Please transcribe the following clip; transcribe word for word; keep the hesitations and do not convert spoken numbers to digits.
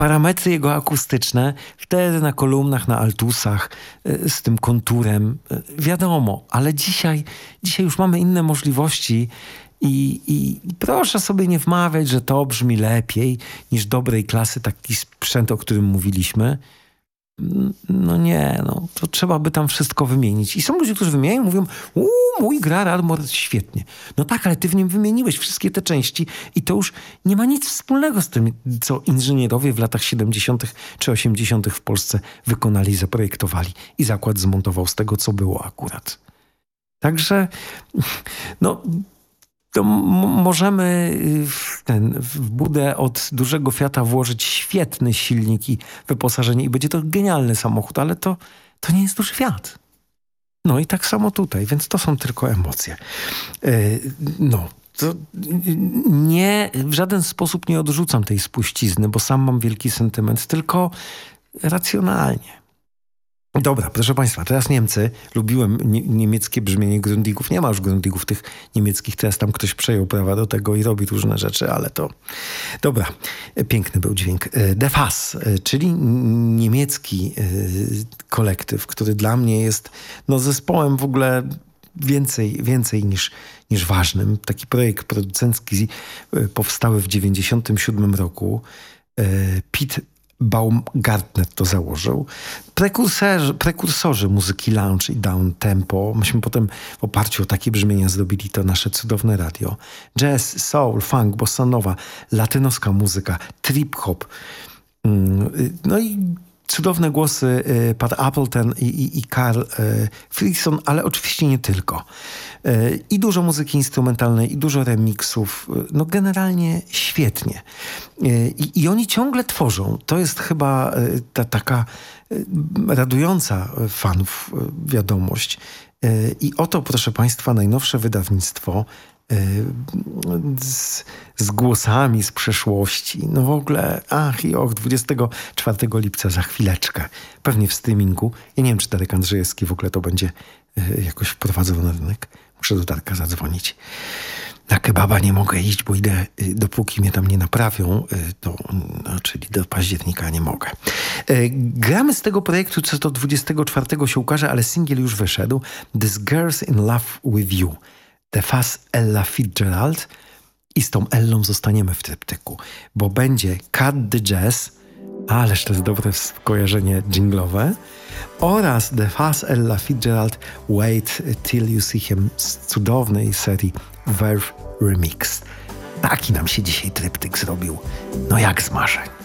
parametry jego akustyczne, wtedy na kolumnach, na altusach, z tym konturem, wiadomo, ale dzisiaj, dzisiaj już mamy inne możliwości i, i proszę sobie nie wmawiać, że to brzmi lepiej niż dobrej klasy taki sprzęt, o którym mówiliśmy. No nie, no to trzeba by tam wszystko wymienić. I są ludzie, którzy wymieniają, mówią, uuu, mój gra Radmor świetnie. No tak, ale ty w nim wymieniłeś wszystkie te części i to już nie ma nic wspólnego z tym, co inżynierowie w latach siedemdziesiątych czy osiemdziesiątych w Polsce wykonali, zaprojektowali i zakład zmontował z tego, co było akurat. Także, no... to m- możemy w, ten, w budę od dużego Fiata włożyć świetny silnik i wyposażenie i będzie to genialny samochód, ale to, to nie jest duży Fiat. No i tak samo tutaj, więc to są tylko emocje. Yy, no, to nie, w żaden sposób nie odrzucam tej spuścizny, bo sam mam wielki sentyment, tylko racjonalnie. Dobra, proszę Państwa, teraz Niemcy. Lubiłem nie, niemieckie brzmienie Grundigów. Nie ma już Grundigów tych niemieckich. Teraz tam ktoś przejął prawa do tego i robi różne rzeczy, ale to... Dobra, piękny był dźwięk. The Fass, czyli niemiecki kolektyw, który dla mnie jest no, zespołem w ogóle więcej, więcej niż, niż ważnym. Taki projekt producencki powstały w dziewięćdziesiątym siódmym roku. Pete Baumgartner to założył. Prekursorzy, prekursorzy muzyki lounge i down tempo. Myśmy potem w oparciu o takie brzmienia zrobili to nasze cudowne radio. Jazz, soul, funk, bossa nova, latynoska muzyka, trip-hop. No i cudowne głosy Pat Appleton i, i, i Carl Friedson, ale oczywiście nie tylko. I dużo muzyki instrumentalnej, i dużo remixów. No generalnie świetnie. I, i oni ciągle tworzą. To jest chyba ta taka radująca fanów wiadomość. I oto, proszę Państwa, najnowsze wydawnictwo z, z głosami z przeszłości. No w ogóle, ach i och, dwudziestego czwartego lipca za chwileczkę. Pewnie w streamingu. Ja nie wiem, czy Darek Andrzejewski w ogóle to będzie jakoś wprowadzał na rynek. Muszę do Darka zadzwonić. Na kebaba nie mogę iść, bo idę, dopóki mnie tam nie naprawią, to, no, czyli do października nie mogę. Gramy z tego projektu, co to dwudziestego czwartego się ukaże, ale singiel już wyszedł. This Girl's in Love with You. The Fass Ella Fitzgerald. I z tą Ellą zostaniemy w tryptyku, bo będzie Cut the Jazz, ależ to jest dobre skojarzenie dżinglowe, oraz The Fass Ella Fitzgerald Wait Till You See Him z cudownej serii Verve Remix. Taki nam się dzisiaj tryptyk zrobił. No jak z marzeń.